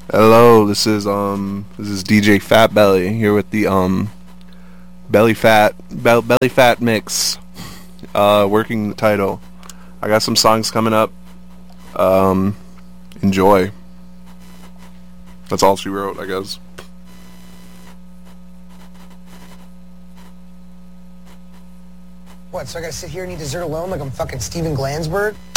Hello, this is DJ Fat Belly here with the Belly Fat mix. Working the title. I got some songs coming up. Um, Enjoy. That's all she wrote, I guess. What, so I gotta sit here and eat dessert alone like I'm fucking Steven Glansberg?